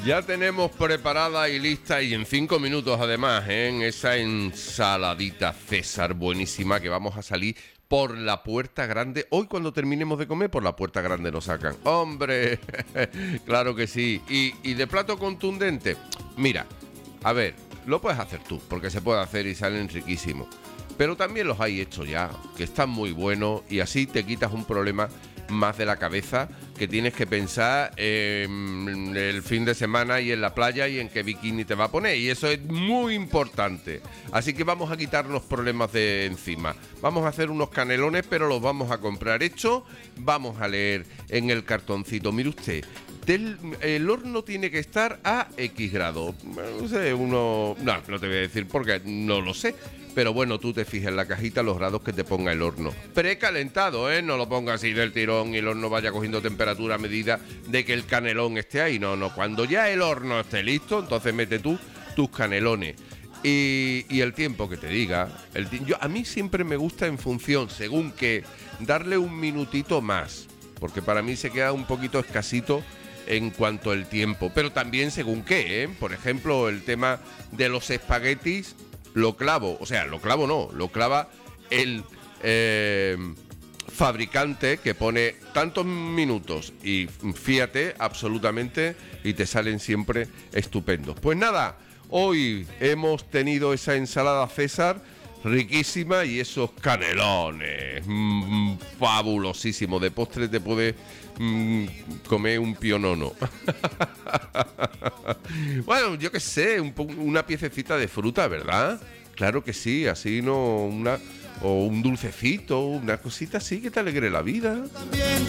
Ya tenemos preparada y lista, y en 5 minutos además, en esa ensaladita César buenísima, que vamos a salir por la puerta grande. Hoy cuando terminemos de comer, por la puerta grande nos sacan. ¡Hombre! Claro que sí. Y de plato contundente, mira, a ver, lo puedes hacer tú, porque se puede hacer y salen riquísimos. Pero también los hay hechos ya, que están muy buenos, y así te quitas un problema más de la cabeza, que tienes que pensar en el fin de semana y en la playa y en qué bikini te va a poner, y eso es muy importante. Así que vamos a quitarnos problemas de encima. Vamos a hacer unos canelones, pero los vamos a comprar hechos. Vamos a leer en el cartoncito, mire usted, el horno tiene que estar a X grado. No sé, no te voy a decir porque no lo sé. Pero bueno, tú te fijas en la cajita los grados que te ponga el horno. Precalentado, ¿eh? No lo pongas así del tirón y el horno vaya cogiendo temperatura a medida de que el canelón esté ahí. No. Cuando ya el horno esté listo, entonces mete tú tus canelones. Y el tiempo que te diga. A mí siempre me gusta en función, según que, darle un minutito más. Porque para mí se queda un poquito escasito en cuanto al tiempo. Pero también según qué, ¿eh? Por ejemplo, el tema de los espaguetis. Lo clavo, o sea, lo clava el fabricante, que pone tantos minutos y fíjate absolutamente, y te salen siempre estupendos. Pues nada, hoy hemos tenido esa ensalada César riquísima y esos canelones fabulosísimos. De postre te puedes comer un pionono. Bueno, yo qué sé, una piececita de fruta, ¿verdad? Claro que sí, así no o un dulcecito, una cosita así que te alegre la vida. También